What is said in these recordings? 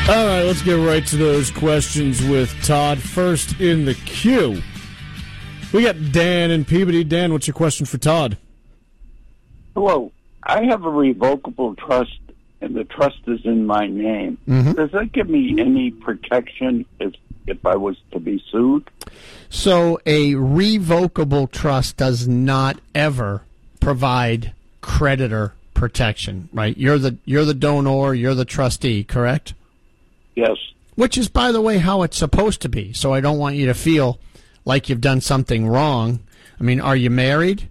All right, let's get right to those questions with Todd. First in the queue, we got Dan in Peabody. Dan, what's your question for Todd? Hello. I have a revocable trust, and the trust is in my name. Mm-hmm. Does that give me any protection if I was to be sued? So a revocable trust does not ever provide creditor protection, right? You're the donor, you're the trustee, correct? Yes. Which is, by the way, how it's supposed to be. So I don't want you to feel like you've done something wrong. I mean, are you married?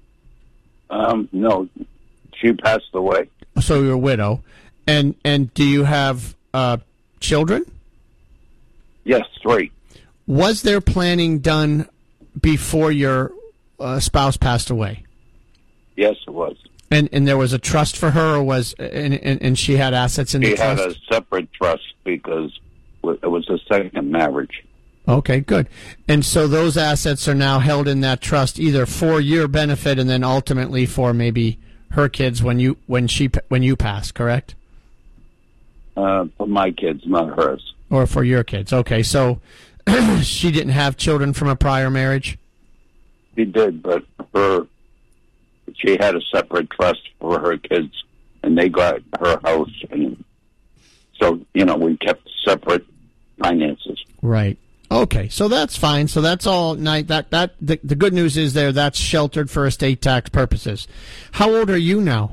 No. She passed away. So you're a widow. And do you have children? Yes, 3. Was there planning done before your spouse passed away? Yes, it was. And there was a trust for her, or was and she had assets in the trust? She had a separate trust because it was a second marriage. Okay, good. And so those assets are now held in that trust, either for your benefit and then ultimately for maybe her kids when you pass, correct? For my kids, not hers. Or for your kids. Okay, so she didn't have children from a prior marriage? She did, but she had a separate trust for her kids, and they got her house, and so we kept separate finances. Right. Okay, so that's fine. So that's all night. The good news is that's sheltered for estate tax purposes. How old are you now?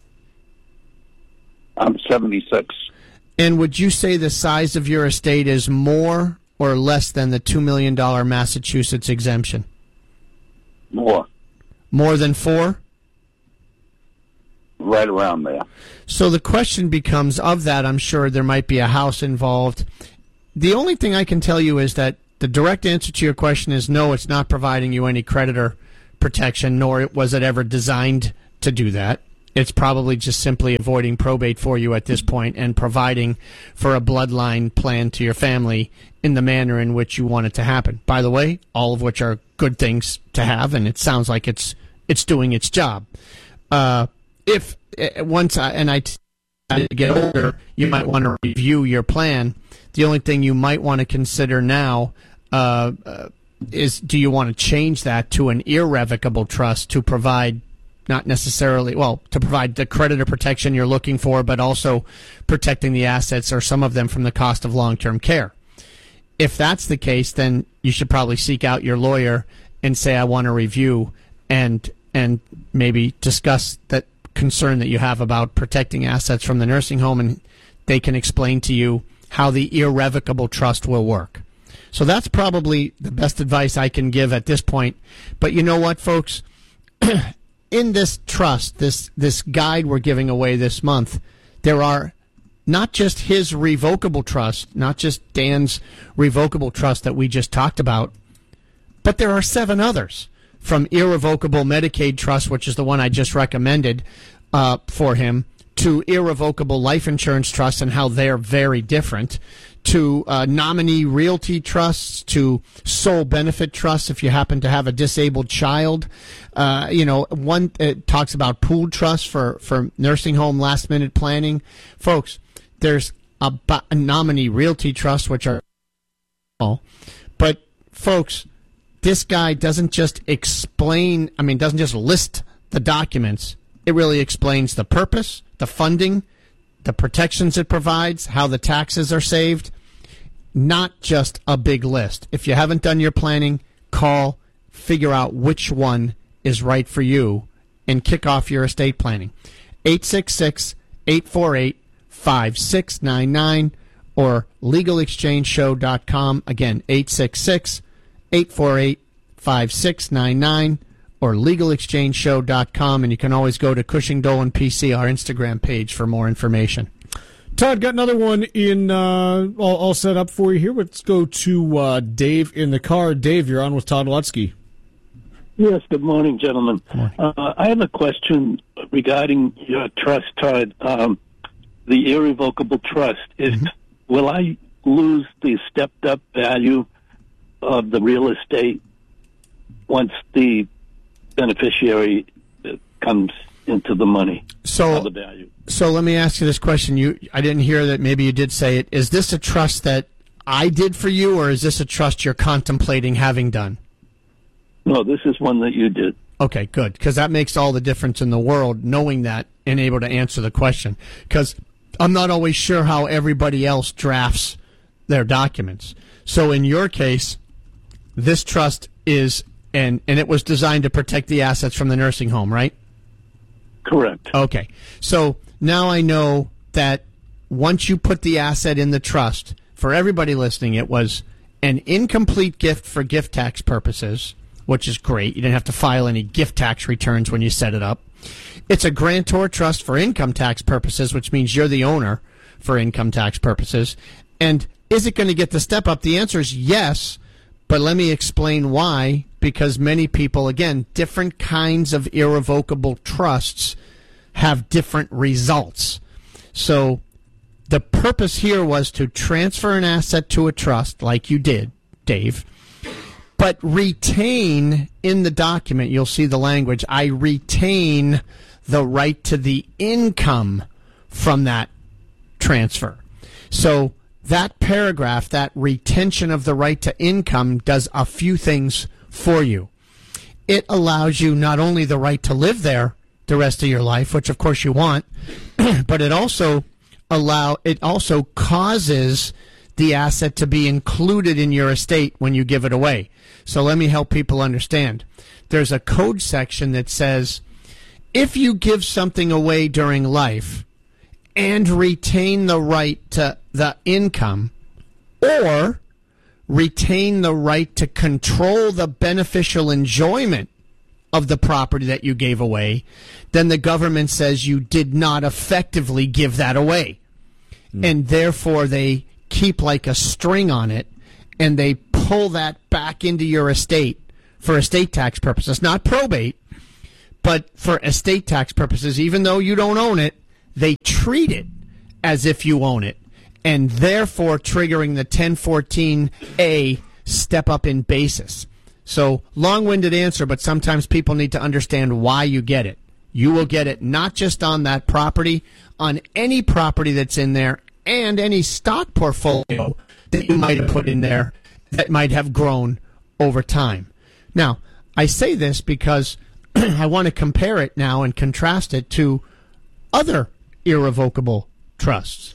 I'm 76. And would you say the size of your estate is more or less than the $2 million Massachusetts exemption? More. More than 4? Right around there. So the question becomes, of that, I'm sure there might be a house involved. The only thing I can tell you is that the direct answer to your question is no, it's not providing you any creditor protection, nor was it ever designed to do that. It's probably just simply avoiding probate for you at this point and providing for a bloodline plan to your family in the manner in which you want it to happen. By the way, all of which are good things to have, and it sounds like it's doing its job. If once I get older, you might want to review your plan. The only thing you might want to consider now is, do you want to change that to an irrevocable trust to provide not necessarily, to provide the creditor protection you're looking for, but also protecting the assets or some of them from the cost of long-term care. If that's the case, then you should probably seek out your lawyer and say, I want to review and maybe discuss that concern that you have about protecting assets from the nursing home, and they can explain to you how the irrevocable trust will work. So that's probably the best advice I can give at this point. But you know what, folks? In this trust, this guide we're giving away this month, there are not just his revocable trust, not just Dan's revocable trust that we just talked about, but there are 7 others, from irrevocable Medicaid trust, which is the one I just recommended for him, to irrevocable life insurance trusts and how they're very different, to nominee realty trusts, to sole benefit trusts if you happen to have a disabled child. One talks about pooled trusts for nursing home last minute planning. Folks, there's a nominee realty trust, which are small. But folks, this guy doesn't just doesn't just list the documents. It really explains the purpose, the funding, the protections it provides, how the taxes are saved. Not just a big list. If you haven't done your planning, call, figure out which one is right for you, and kick off your estate planning. 866-848-5699 or legalexchangeshow.com. Again, 866-848-5699 or legalexchangeshow.com. And you can always go to Cushing Dolan PC, our Instagram page, for more information. Todd, got another one in all set up for you here. Let's go to Dave in the car. Dave, you're on with Todd Lutzke. Yes, good morning, gentlemen. Good morning. I have a question regarding your trust, Todd. The irrevocable trust. Will I lose the stepped-up value of the real estate once the beneficiary comes into the money, so the value. So let me ask you this question. I didn't hear that. Maybe you did say it. Is this a trust that I did for you, or is this a trust you're contemplating having done? No, this is one that you did. Okay, good, because that makes all the difference in the world, knowing that and able to answer the question. Because I'm not always sure how everybody else drafts their documents. So in your case, this trust is, and it was designed to protect the assets from the nursing home, right? Correct. Okay. So now I know that once you put the asset in the trust, for everybody listening, it was an incomplete gift for gift tax purposes, which is great. You didn't have to file any gift tax returns when you set it up. It's a grantor trust for income tax purposes, which means you're the owner for income tax purposes. And is it going to get the step up? The answer is yes, but let me explain why. Because many people, again, different kinds of irrevocable trusts have different results. So the purpose here was to transfer an asset to a trust, like you did, Dave, but retain in the document, you'll see the language, I retain the right to the income from that transfer. So that paragraph, that retention of the right to income, does a few things for you. It allows you not only the right to live there the rest of your life, which of course you want, but it also causes the asset to be included in your estate when you give it away. So let me help people understand. There's a code section that says if you give something away during life and retain the right to the income, or retain the right to control the beneficial enjoyment of the property that you gave away, then the government says you did not effectively give that away. And therefore they keep like a string on it, and they pull that back into your estate for estate tax purposes. Not probate, but for estate tax purposes. Even though you don't own it, they treat it as if you own it, and therefore triggering the 1014A step up in basis. So long-winded answer, but sometimes people need to understand why you get it. You will get it not just on that property, on any property that's in there, and any stock portfolio that you might have put in there that might have grown over time. Now, I say this because I want to compare it now and contrast it to other irrevocable trusts.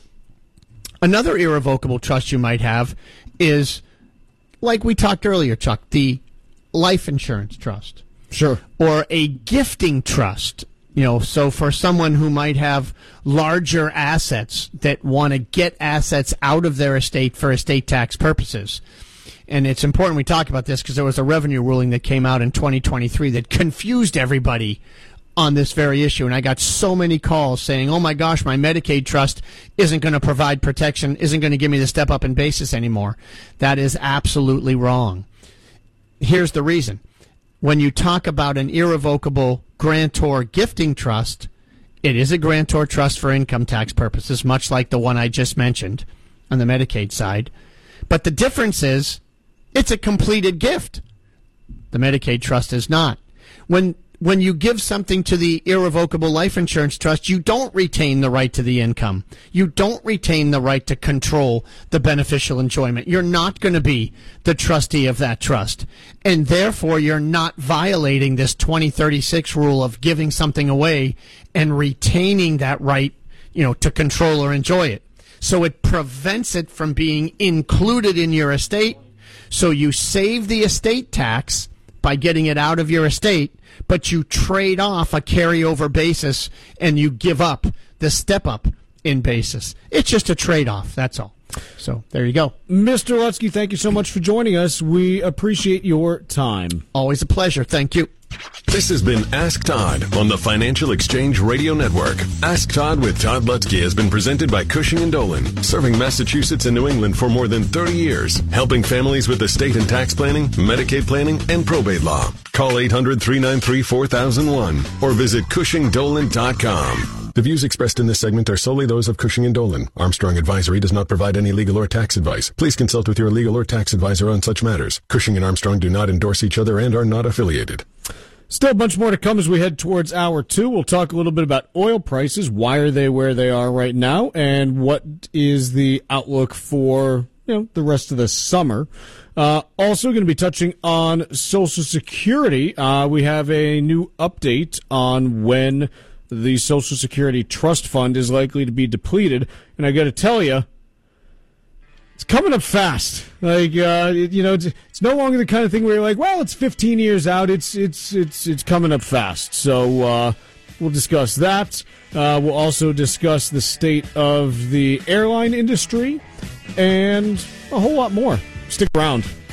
Another irrevocable trust you might have is, like we talked earlier, Chuck, the life insurance trust. Sure. Or a gifting trust. So for someone who might have larger assets that want to get assets out of their estate for estate tax purposes. And it's important we talk about this because there was a revenue ruling that came out in 2023 that confused everybody on this very issue. And I got so many calls saying, oh my gosh, my Medicaid trust isn't going to provide protection, isn't going to give me the step up in basis anymore. That is absolutely wrong. Here's the reason. When you talk about an irrevocable grantor gifting trust, it is a grantor trust for income tax purposes, much like the one I just mentioned on the Medicaid side. But the difference is it's a completed gift. The Medicaid trust is not. When you give something to the irrevocable life insurance trust, you don't retain the right to the income. You don't retain the right to control the beneficial enjoyment. You're not going to be the trustee of that trust. And therefore, you're not violating this 2036 rule of giving something away and retaining that right, to control or enjoy it. So it prevents it from being included in your estate. So you save the estate tax by getting it out of your estate, but you trade off a carryover basis and you give up the step up in basis. It's just a trade-off, that's all. So there you go. Mr. Lutsky, thank you so much for joining us. We appreciate your time. Always a pleasure. Thank you. This has been Ask Todd on the Financial Exchange Radio Network. Ask Todd with Todd Lutsky has been presented by Cushing & Dolan, serving Massachusetts and New England for more than 30 years, helping families with estate and tax planning, Medicaid planning, and probate law. Call 800-393-4001 or visit CushingDolan.com. The views expressed in this segment are solely those of Cushing & Dolan. Armstrong Advisory does not provide any legal or tax advice. Please consult with your legal or tax advisor on such matters. Cushing & Armstrong do not endorse each other and are not affiliated. Still a bunch more to come as we head towards hour 2. We'll talk a little bit about oil prices. Why are they where they are right now? And what is the outlook for the rest of the summer? Also going to be touching on Social Security. We have a new update on when the Social Security Trust Fund is likely to be depleted. And I got to tell you, it's coming up fast. It's no longer the kind of thing where you're like, well, it's 15 years out. It's coming up fast. So we'll discuss that. We'll also discuss the state of the airline industry and a whole lot more. Stick around.